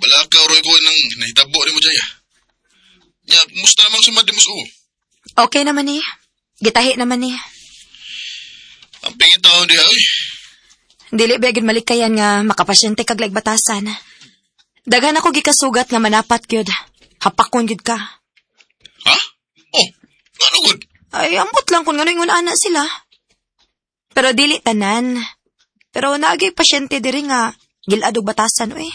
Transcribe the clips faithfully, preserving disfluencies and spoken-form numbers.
balakaw roy ko nang nahitabo ni mo, Jaya. Ya, musta namang sumad di mo suo? Okay naman eh. Gitahi naman eh. Ang pingit taon diha, oy. Dili biyagin malikayan nga makapasyente kag batasan. Daghan ako gikasugat nga manapat gyud. Hapakon gyud ka. Ha? Oh, ngano gud? Ay, ambot lang kung ngano ingon ana sila. Pero dili tanan. Pero naagay pasyente diri nga giladog batasan oy.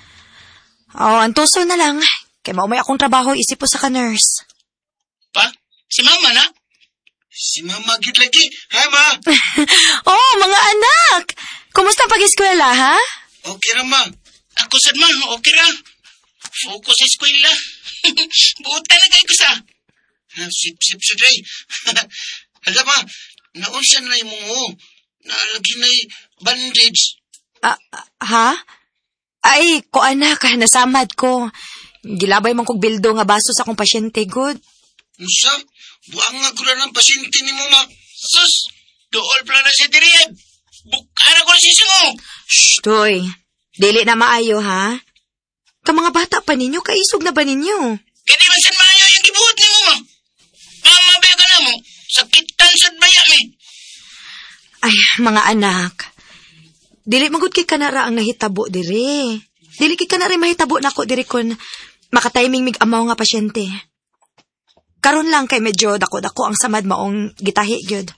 Oh, antuso na lang. Kay maumay akong trabaho isip po sa ka-nurse. Pa? Si Mama na? Si Mama gid lagi. Hi, Ma. Oh, mga anak. Kumusta pag-eskwela, ha? Okay ra, Ma. Ako sad man, okay ra. Focus sa eskwela. Buta na kay ko sa. Sip-sip sa day. Hala, Ma. Naunsa na yung mo. Nalagi na yung bandage. Ah, ha? Ay, ko anak, nasamad ko. Gilabay man kog bildo nga baso sa akong pasyente, good. Unsa? Buang nga gula ng pasyente ni mo, Ma. Sus! Dool pala na si Diriad. Bukara ko na si Singo. Shh, toy. Dili na maayo, ha? Ka mga bata pa ninyo, kaisog na ba ninyo? Kaya man saan maayo yung gibuhat ni mo, Ma. Mamabaya ka na mo. Sakitan sad baya, mi. Ay, mga anak. Dili magud kay kanara ang nahitabo diri. Dili kay kanara mahitabo nako diri kon makatiming mig amaw nga pasyente. Karon lang kay medyo dako-dako ang samad maong gitahi gyud.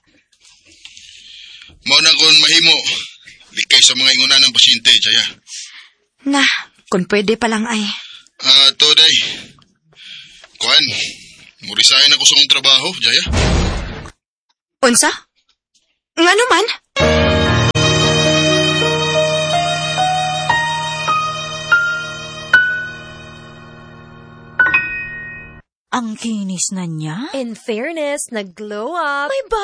Mao na kon mahimo. Likay sa mga inguna ng pasyente, Jaya. Na, kung pwede pa lang ay. Ah, to day. Kuan, murisayan ako sa kong trabaho, Jaya. Unsa? Ngano man? Ang kinis na niya. In fairness, nag-glow up. May